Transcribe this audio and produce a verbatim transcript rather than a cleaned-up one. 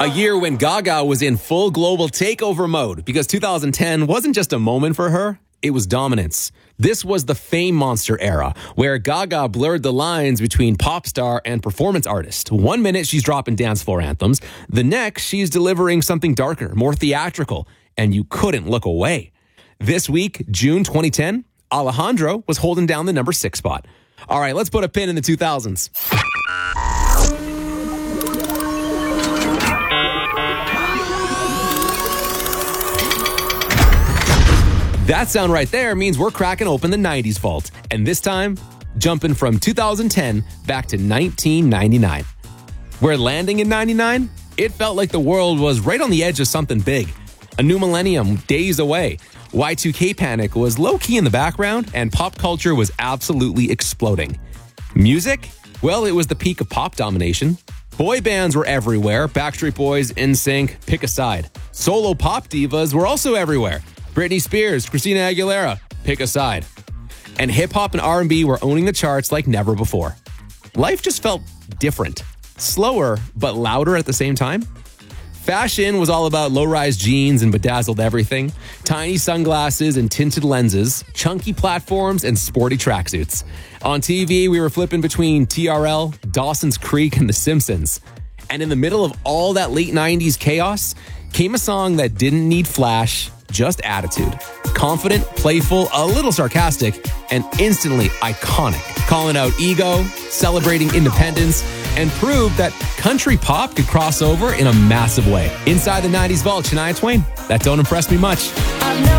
A year when Gaga was in full global takeover mode because two thousand ten wasn't just a moment for her, it was dominance. This was the fame monster era where Gaga blurred the lines between pop star and performance artist. One minute she's dropping dance floor anthems, the next she's delivering something darker, more theatrical, and you couldn't look away. This week, June twenty ten, Alejandro was holding down the number six spot. All right, let's put a pin in the two thousands. That sound right there means we're cracking open the nineties vault. And this time, jumping from two thousand ten back to nineteen ninety-nine. We're landing in ninety-nine. It felt like the world was right on the edge of something big. A new millennium days away. Y two K panic was low-key in the background, and pop culture was absolutely exploding. Music? Well, it was the peak of pop domination. Boy bands were everywhere. Backstreet Boys, N Sync, pick a side. Solo pop divas were also everywhere. Britney Spears, Christina Aguilera, pick a side. And hip-hop and R and B were owning the charts like never before. Life just felt different. Slower, but louder at the same time. Fashion was all about low-rise jeans and bedazzled everything, tiny sunglasses and tinted lenses, chunky platforms, and sporty tracksuits. On T V, we were flipping between T R L, Dawson's Creek, and The Simpsons. And in the middle of all that late nineties chaos came a song that didn't need flash, just attitude. Confident, playful, a little sarcastic, and instantly iconic. Calling out ego, celebrating independence, and proved that country pop could cross over in a massive way. Inside the nineties vault, Shania Twain. That don't impress me much.